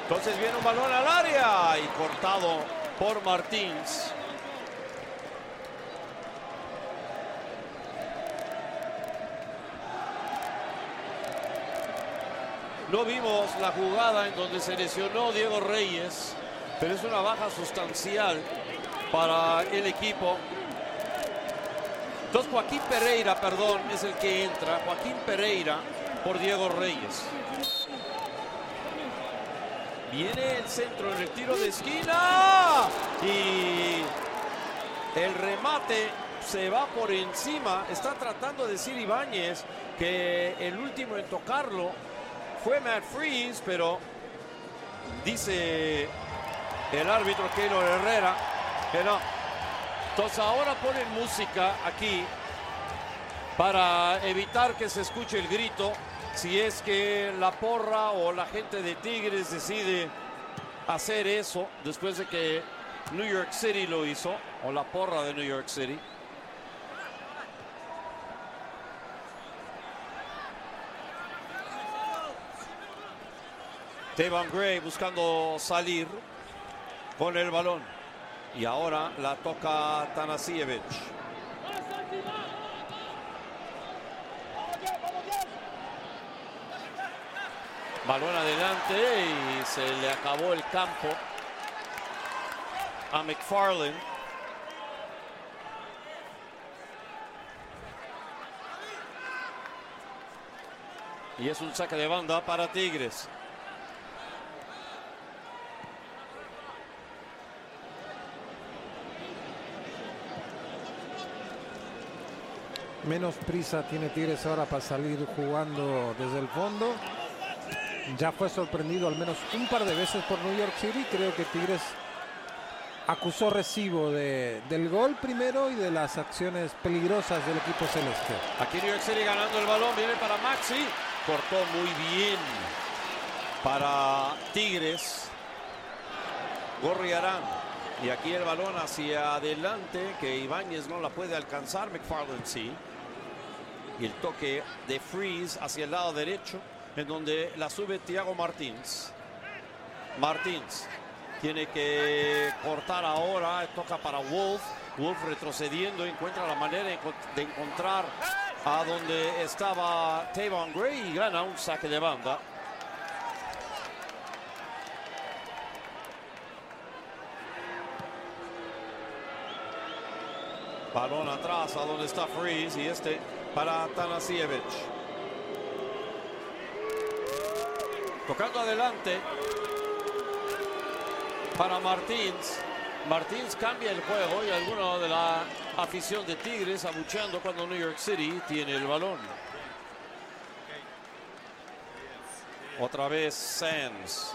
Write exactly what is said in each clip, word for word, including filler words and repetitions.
Entonces viene un balón al área y cortado por Martins. No vimos la jugada en donde se lesionó Diego Reyes, pero es una baja sustancial para el equipo. Entonces Joaquín Pereira, perdón, es el que entra. Joaquín Pereira por Diego Reyes. Viene el centro en el tiro de esquina y el remate se va por encima. Está tratando de decir Ibáñez que el último en tocarlo fue Matt Freese, pero dice el árbitro Keylor Herrera que no. Entonces ahora ponen música aquí para evitar que se escuche el grito. Si es que la porra o la gente de Tigres decide hacer eso después de que New York City lo hizo, o la porra de New York City. Tayvon Gray buscando salir con el balón. Y ahora la toca Tanasiewicz. Balón adelante y se le acabó el campo a McFarland. Y es un saque de banda para Tigres. Menos prisa tiene Tigres ahora para salir jugando desde el fondo. Ya fue sorprendido al menos un par de veces por New York City. Creo que Tigres acusó recibo de, del gol primero y de las acciones peligrosas del equipo celeste. Aquí New York City ganando el balón. Viene para Maxi. Cortó muy bien para Tigres. Gorriarán. Y aquí el balón hacia adelante, que Ibáñez no la puede alcanzar. McFarland sí. Y el toque de Freese hacia el lado derecho, en donde la sube Thiago Martins. Martins tiene que cortar ahora. Toca para Wolf. Wolf retrocediendo. Encuentra la manera de encontrar a donde estaba Tayvon Gray y gana un saque de banda. Balón atrás a donde está Freese y este para Tanasiewicz. Tocando adelante para Martins. Martins cambia el juego y alguno de la afición de Tigres abucheando cuando New York City tiene el balón. Otra vez Sands.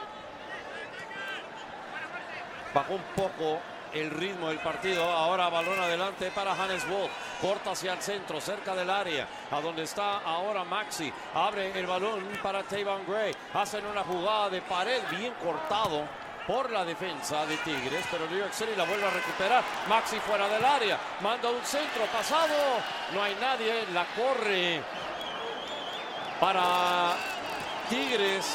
Bajó un poco el ritmo del partido. Ahora balón adelante para Hannes Wolf. Corta hacia el centro, cerca del área, a donde está ahora Maxi. Abre el balón para Tayvon Gray. Hacen una jugada de pared bien cortado por la defensa de Tigres, pero New York City la vuelve a recuperar. Maxi fuera del área, manda un centro pasado. No hay nadie, la corre para Tigres.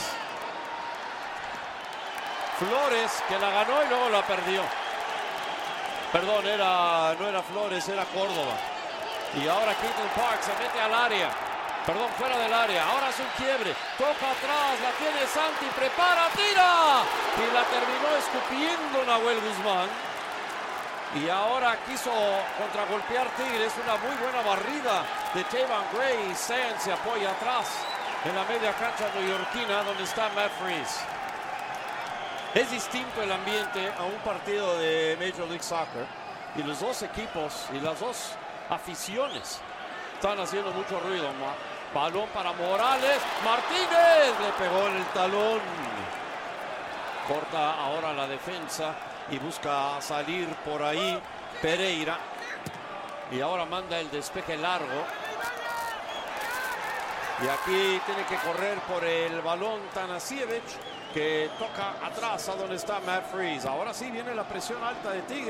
Flores, que la ganó y luego la perdió. Perdón, era, no era Flores, era Córdoba. Y ahora Keaton Park se mete al área. Perdón, fuera del área. Ahora es un quiebre. Toca atrás, la tiene Santi, prepara, tira. Y la terminó escupiendo Nahuel Guzmán. Y ahora quiso contragolpear Tigres. Una muy buena barrida de Tayvon Gray. Sands se apoya atrás en la media cancha neoyorquina donde está Matt Freese. Es distinto el ambiente a un partido de Major League Soccer y los dos equipos y las dos aficiones están haciendo mucho ruido. Balón para Morales. Martínez le pegó en el talón. Corta ahora la defensa y busca salir por ahí Pereira. Y ahora manda el despeje largo. Y aquí tiene que correr por el balón Tanasiewicz, que toca atrás a donde está Matt Freese. Ahora sí viene la presión alta de Tigres.